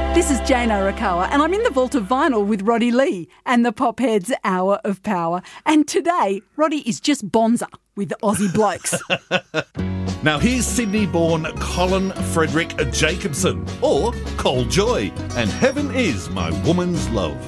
This is Jane Arakawa, and I'm in the vault of vinyl with Roddy Lee and the Popheads Hour of Power. And today, Roddy is just bonza with Aussie blokes. Now here's Sydney-born Colin Frederick Jacobson, or Col Joy, and Heaven Is My Woman's Love.